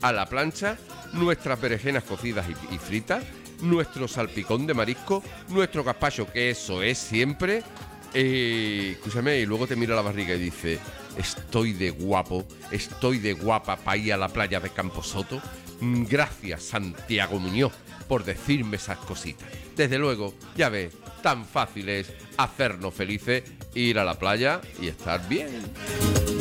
a la plancha, nuestras berenjenas cocidas y fritas, nuestro salpicón de marisco, nuestro gazpacho, que eso es siempre. Escúchame, y luego te mira la barriga y dice: estoy de guapo, estoy de guapa para ir a la playa de Camposoto. Gracias, Santiago Muñoz, por decirme esas cositas. Desde luego, ya ves, tan fácil es hacernos felices, ir a la playa y estar bien.